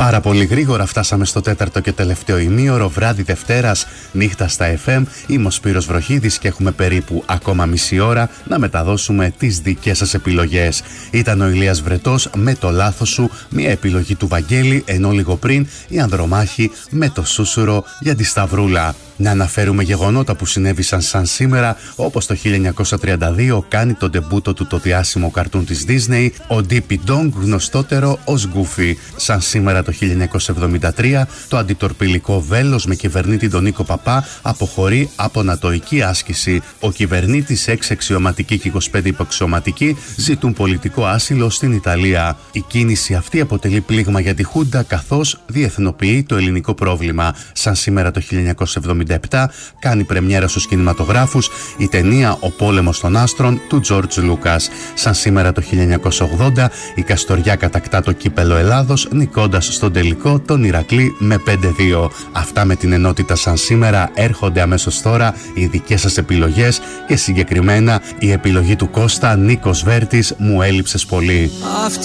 Πάρα πολύ γρήγορα φτάσαμε στο τέταρτο και τελευταίο ημίωρο, βράδυ Δευτέρας, νύχτα στα FM. Είμαι ο Σπύρος Βροχίδης και έχουμε περίπου ακόμα μισή ώρα να μεταδώσουμε τις δικές σας επιλογές. Ήταν ο Ηλίας Βρετός με το λάθος σου, μια επιλογή του Βαγγέλη, ενώ λίγο πριν η Ανδρομάχη με το σούσουρο για τη Σταυρούλα. Να αναφέρουμε γεγονότα που συνέβησαν σαν σήμερα, όπως το 1932 κάνει το ντεμπούτο του το διάσημο καρτούν της Disney, ο Dippy Dong, γνωστότερο ως Goofy. Σαν σήμερα το 1973, το αντιτορπιλικό βέλος με κυβερνήτη τον Νίκο Παπά αποχωρεί από νατοϊκή άσκηση. Ο κυβερνήτης, 6 αξιωματικοί και 25 υποαξιωματικοί ζητούν πολιτικό άσυλο στην Ιταλία. Η κίνηση αυτή αποτελεί πλήγμα για τη Χούντα, καθώς διεθνοποιεί το ελληνικό πρόβλημα. Σαν σήμερα το 1977 κάνει πρεμιέρα στους κινηματογράφους η ταινία «Ο πόλεμος των άστρων» του Τζορτζ Λούκας. Σαν σήμερα το 1980 η Καστοριά κατακτά το κύπελο Ελλάδος, νικώντας στον τελικό τον Ηρακλή με 5-2. Αυτά με την ενότητα σαν σήμερα. Έρχονται αμέσως τώρα οι δικές σας επιλογές και συγκεκριμένα η επιλογή του Κώστα Νίκος Βέρτης, «Μου έλειψες πολύ».